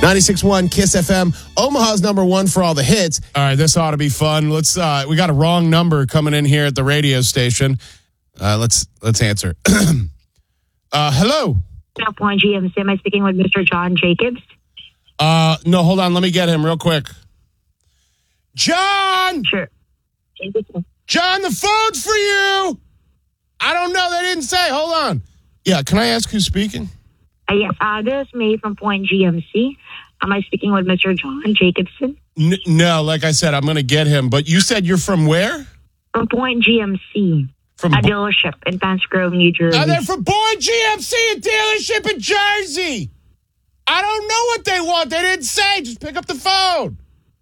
96.1 Kiss FM, Omaha's number one for all the hits. All right, this ought to be fun. Let's. We got a wrong number coming in here at the radio station. Let's answer. Hello. Point GMC. Am I speaking with Mr. John Jacobs? No, hold on. Let me get him real quick. John! Sure. John, the phone's for you! I don't know. They didn't say. Hold on. Yeah, can I ask who's speaking? Yes, this is May from Point GMC. Am I speaking with Mr. John Jacobson? No, like I said, I'm going to get him. But you said you're from where? From Point GMC. From a dealership in Pants Grove, New Jersey. They're from Point GMC, a dealership in Jersey. I don't know what they want. They didn't say. Just pick up the phone.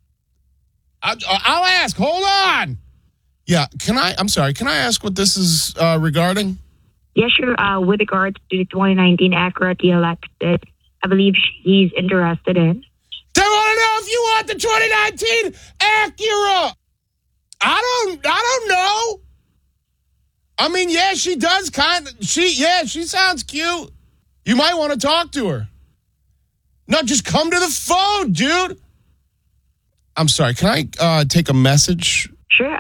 I'll ask. Hold on. Yeah, I'm sorry. Can I ask what this is regarding? Yes, sure. With regards to the 2019 Acura TLX that I believe he's interested in. They want to know if you want the 2019 Acura. I don't know. I mean, yeah, she does she sounds cute. You might want to talk to her. No, just come to the phone, dude. I'm sorry. Can I take a message? Sure.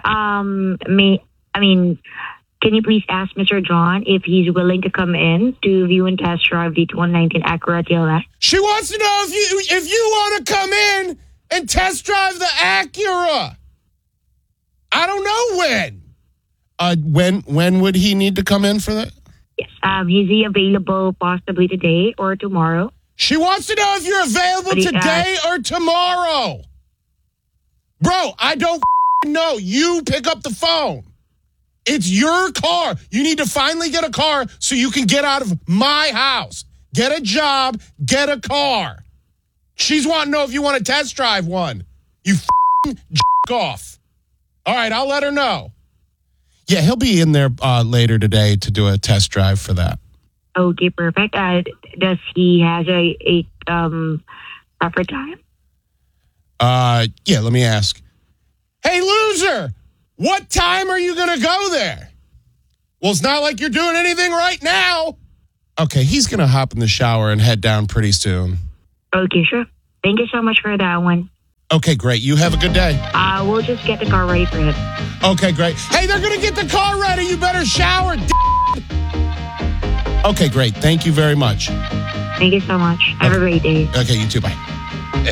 Can you please ask Mr. John if he's willing to come in to view and test drive the 2019 Acura TLX? She wants to know if you want to come in and test drive the Acura. I don't know when. When would he need to come in for that? Yes. Is he available possibly today or tomorrow? She wants to know if you're available today or tomorrow. Bro, I don't know. You pick up the phone. It's your car. You need to finally get a car so you can get out of my house. Get a job. Get a car. She's wanting to know if you want to test drive one. You off. All right, I'll let her know. Yeah, he'll be in there later today to do a test drive for that. Okay, perfect. Does he has a proper time? Yeah, let me ask. Hey, loser, what time are you going to go there? Well, it's not like you're doing anything right now. Okay, he's going to hop in the shower and head down pretty soon. Okay, sure. Thank you so much for that one. Okay, great. You have a good day. We'll just get the car ready for him. Okay, great. Hey, they're going to get the car ready. You better shower, Okay, great. Thank you very much. Thank you so much. Have a great day. Okay, you too. Bye.